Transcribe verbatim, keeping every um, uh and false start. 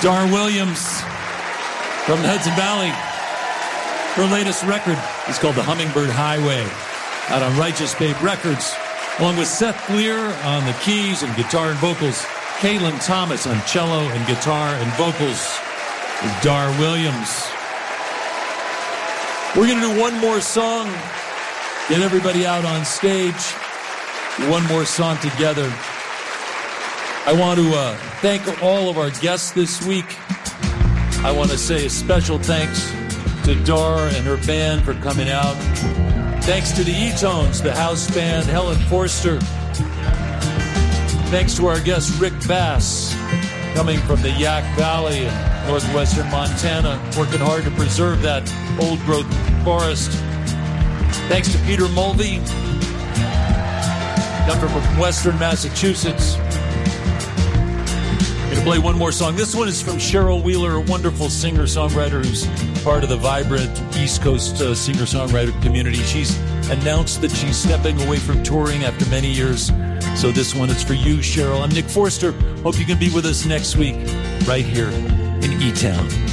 Dar Williams from the Hudson Valley. Her latest record is called The Hummingbird Highway, out on Righteous Babe Records, along with Seth Gleer on the keys and guitar and vocals, Kaylin Thomas on cello and guitar and vocals, with Dar Williams. We're going to do one more song, get everybody out on stage, do one more song together. I want to uh, thank all of our guests this week. I want to say a special thanks to Dar and her band for coming out. Thanks to the E-Tones, the house band, Helen Forster. Thanks to our guest Rick Bass, coming from the Yak Valley in northwestern Montana, working hard to preserve that old-growth forest. Thanks to Peter Mulvey, come from western Massachusetts. I'm going to play one more song. This one is from Cheryl Wheeler, a wonderful singer-songwriter who's part of the vibrant East Coast uh, singer-songwriter community. She's announced that she's stepping away from touring after many years. So this one is for you, Cheryl. I'm Nick Forster. Hope you can be with us next week right here in E-Town.